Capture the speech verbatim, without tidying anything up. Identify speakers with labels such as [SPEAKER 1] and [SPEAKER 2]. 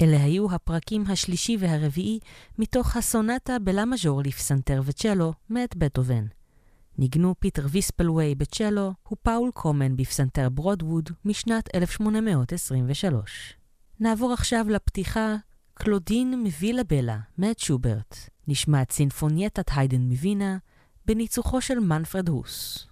[SPEAKER 1] אלה היו הפרקים השלישי והרביעי מתוך הסונטה בלה מז'ור לפסנתר וצ'לו מאת בטהובן. ניגנו פיטר ויספלווי בצ'לו ופאול קומן בפסנתר ברודווד משנת אלף שמונה מאות עשרים ושלוש. נעבור עכשיו לפתיחה קלודין מווילה בלה מאת שוברט. נשמעת סינפונייטת היידן מווינה בניצוחו של מנפרד הוס.